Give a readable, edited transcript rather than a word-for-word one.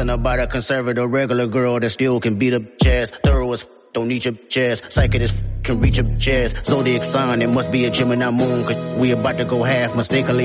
Something about a conservative regular girl that still can beat up chairs. Thorough as don't need your chairs. Psychic as can reach your chairs. Zodiac sign, it must be a Gemini moon. Cause we about to go half mistakenly